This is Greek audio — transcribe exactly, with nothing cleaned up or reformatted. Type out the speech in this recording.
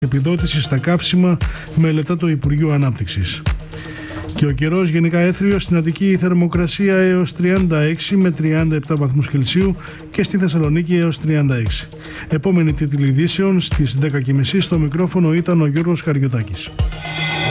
επιδότηση στα καύσιμα, μελετά το Υπουργείο Ανάπτυξης. Και ο καιρός γενικά έθριος, στην Αττική η θερμοκρασία έως τριάντα έξι με τριάντα επτά βαθμούς Κελσίου και στη Θεσσαλονίκη έως τριάντα έξι. Επόμενη τίτλη ειδήσεων στις δέκα και μισή. Στο μικρόφωνο ήταν ο Γιώργος Καριωτάκης.